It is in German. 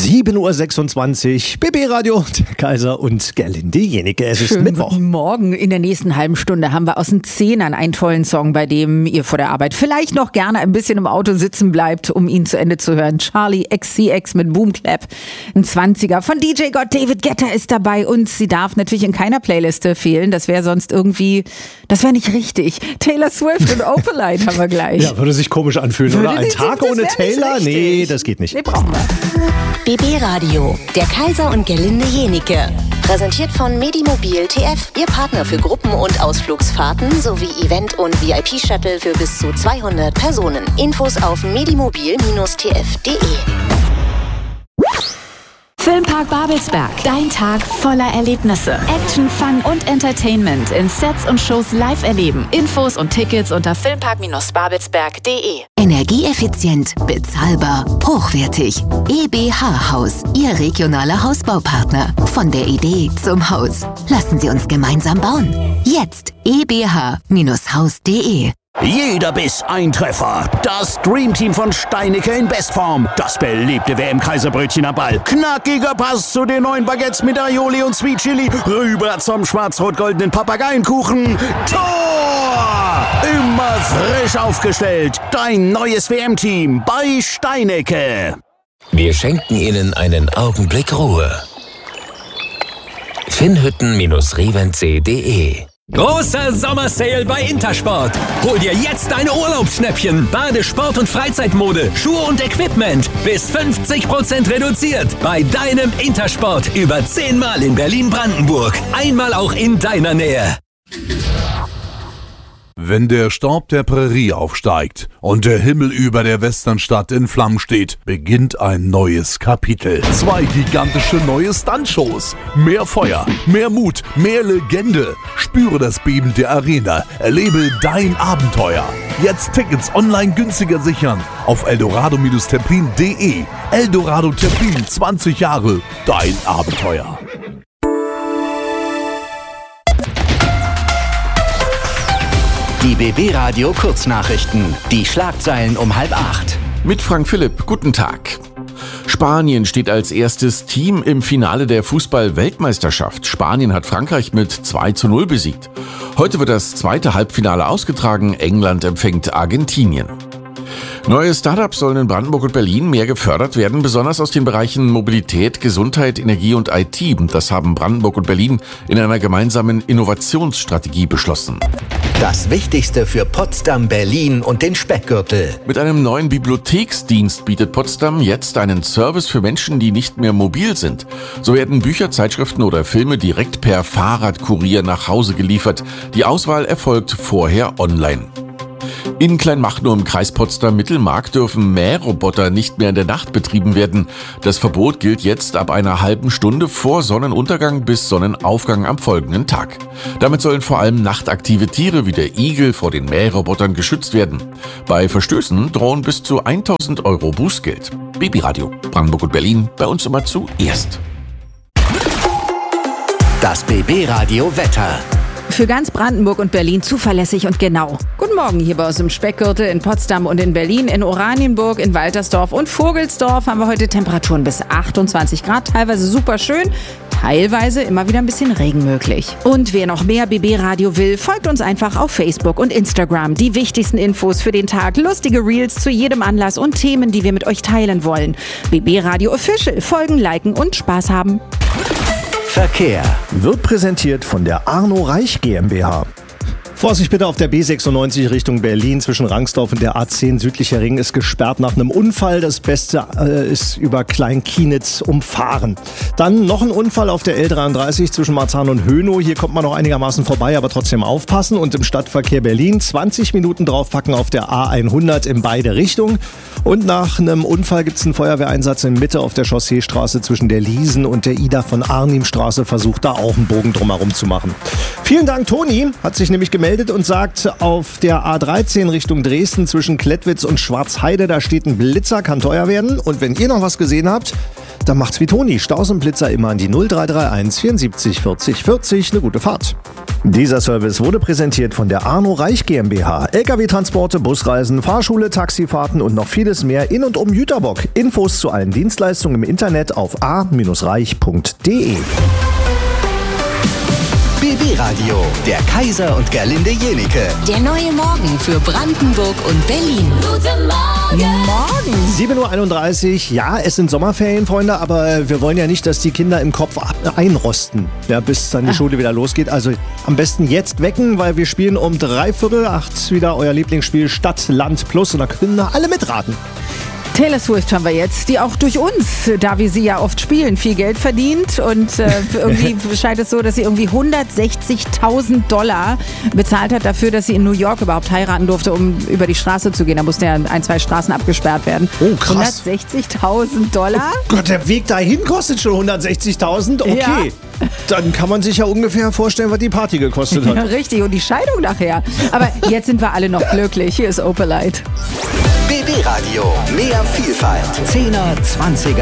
7.26 Uhr, BB Radio, der Kaiser und Gerlinde Jenike. Es ist Mittwoch. Guten Morgen. In der nächsten halben Stunde haben wir aus den Zehnern einen tollen Song, bei dem ihr vor der Arbeit vielleicht noch gerne ein bisschen im Auto sitzen bleibt, um ihn zu Ende zu hören. Charlie XCX mit Boom Clap. Ein 20er von DJ God David Guetta ist dabei und sie darf natürlich in keiner Playliste fehlen. Das wäre sonst irgendwie, das wäre nicht richtig. Taylor Swift und Opalite haben wir gleich. Ja, würde sich komisch anfühlen, oder? Ein Tag ohne Taylor? Nee, das geht nicht. Nee, brauchen wir. BB Radio, der Kaiser und Gerlinde Jenike. Präsentiert von Medimobil TF, Ihr Partner für Gruppen- und Ausflugsfahrten sowie Event- und VIP-Shuttle für bis zu 200 Personen. Infos auf medimobil-tf.de. Filmpark Babelsberg. Dein Tag voller Erlebnisse. Action, Fun und Entertainment in Sets und Shows live erleben. Infos und Tickets unter filmpark-babelsberg.de. Energieeffizient, bezahlbar, hochwertig. EBH Haus, Ihr regionaler Hausbaupartner. Von der Idee zum Haus. Lassen Sie uns gemeinsam bauen. Jetzt ebh-haus.de. Jeder Biss ein Treffer. Das Dreamteam von Steinecke in Bestform. Das beliebte WM-Kaiserbrötchen am Ball. Knackiger Pass zu den neuen Baguettes mit Aioli und Sweet Chili. Rüber zum schwarz-rot-goldenen Papageienkuchen. Tor! Immer frisch aufgestellt. Dein neues WM-Team bei Steinecke. Wir schenken Ihnen einen Augenblick Ruhe. Finnhütten-revenc.de. Großer Sommersale bei Intersport. Hol dir jetzt deine Urlaubsschnäppchen. Bade-, Sport- und Freizeitmode, Schuhe und Equipment. Bis 50% reduziert. Bei deinem Intersport. Über 10-mal in Berlin-Brandenburg. Einmal auch in deiner Nähe. Wenn der Staub der Prärie aufsteigt und der Himmel über der Westernstadt in Flammen steht, beginnt ein neues Kapitel. 2 gigantische neue Stuntshows. Mehr Feuer, mehr Mut, mehr Legende. Spüre das Beben der Arena. Erlebe dein Abenteuer. Jetzt Tickets online günstiger sichern auf eldorado-templin.de. Eldorado Templin, 20 Jahre, dein Abenteuer. Die BB Radio Kurznachrichten. Die Schlagzeilen um 7:30. Mit Frank Philipp, guten Tag. Spanien steht als erstes Team im Finale der Fußball-Weltmeisterschaft. Spanien hat Frankreich mit 2:0 besiegt. Heute wird das zweite Halbfinale ausgetragen. England empfängt Argentinien. Neue Startups sollen in Brandenburg und Berlin mehr gefördert werden, besonders aus den Bereichen Mobilität, Gesundheit, Energie und IT. Das haben Brandenburg und Berlin in einer gemeinsamen Innovationsstrategie beschlossen. Das Wichtigste für Potsdam, Berlin und den Speckgürtel. Mit einem neuen Bibliotheksdienst bietet Potsdam jetzt einen Service für Menschen, die nicht mehr mobil sind. So werden Bücher, Zeitschriften oder Filme direkt per Fahrradkurier nach Hause geliefert. Die Auswahl erfolgt vorher online. In Kleinmachnow im Kreis Potsdam-Mittelmark dürfen Mähroboter nicht mehr in der Nacht betrieben werden. Das Verbot gilt jetzt ab einer halben Stunde vor Sonnenuntergang bis Sonnenaufgang am folgenden Tag. Damit sollen vor allem nachtaktive Tiere wie der Igel vor den Mährobotern geschützt werden. Bei Verstößen drohen bis zu 1.000 Euro Bußgeld. BB Radio, Brandenburg und Berlin, bei uns immer zuerst. Das BB Radio Wetter. Für ganz Brandenburg und Berlin zuverlässig und genau. Guten Morgen hier bei uns im Speckgürtel in Potsdam und in Berlin, in Oranienburg, in Waltersdorf und Vogelsdorf haben wir heute Temperaturen bis 28 Grad, teilweise super schön, teilweise immer wieder ein bisschen Regen möglich. Und wer noch mehr BB Radio will, folgt uns einfach auf Facebook und Instagram. Die wichtigsten Infos für den Tag, lustige Reels zu jedem Anlass und Themen, die wir mit euch teilen wollen. BB Radio Official, folgen, liken und Spaß haben. Verkehr Wird präsentiert von der Arno Reich GmbH. Vorsicht bitte auf der B96 Richtung Berlin zwischen Rangsdorf und der A10 südlicher Ring ist gesperrt nach einem Unfall. Das Beste ist über Klein-Kienitz umfahren. Dann noch ein Unfall auf der L33 zwischen Marzahn und Hönow. Hier kommt man noch einigermaßen vorbei, aber trotzdem aufpassen. Und im Stadtverkehr Berlin 20 Minuten draufpacken auf der A100 in beide Richtungen. Und nach einem Unfall gibt es einen Feuerwehreinsatz in Mitte auf der Chausseestraße zwischen der Liesen und der Ida von Arnim-Straße. Versucht da auch einen Bogen drumherum zu machen. Vielen Dank, Toni. Hat sich nämlich gemeldet und sagt, auf der A13 Richtung Dresden zwischen Klettwitz und Schwarzheide, da steht ein Blitzer, kann teuer werden. Und wenn ihr noch was gesehen habt, Dann macht's wie Toni. Staus und Blitzer immer an die 0331 74 40 40. Eine gute Fahrt. Dieser Service wurde präsentiert von der Arno Reich GmbH. LKW-Transporte, Busreisen, Fahrschule, Taxifahrten und noch vieles mehr in und um Jüterbock. Infos zu allen Dienstleistungen im Internet auf a-reich.de. BB Radio, der Kaiser und Gerlinde Jenike. Der neue Morgen für Brandenburg und Berlin. Guten Morgen. 7.31 Uhr. Ja, es sind Sommerferien, Freunde, aber wir wollen ja nicht, dass die Kinder im Kopf einrosten, ja, bis dann die Schule wieder losgeht. Also am besten jetzt wecken, weil wir spielen um 7:45 wieder euer Lieblingsspiel Stadt, Land, Plus und da können alle mitraten. Taylor Swift haben wir jetzt, die auch durch uns, da wir sie ja oft spielen, viel Geld verdient und irgendwie scheint es so, dass sie irgendwie $160.000 bezahlt hat dafür, dass sie in New York überhaupt heiraten durfte, um über die Straße zu gehen. Da mussten ja 1-2 Straßen abgesperrt werden. Oh, krass. $160.000? Oh Gott, der Weg dahin kostet schon 160.000? Okay. Ja. Dann kann man sich ja ungefähr vorstellen, was die Party gekostet hat. Ja, richtig, und die Scheidung nachher. Aber jetzt sind wir alle noch glücklich. Hier ist Opelite. BB Radio, mehr Vielfalt. 10er, 20er,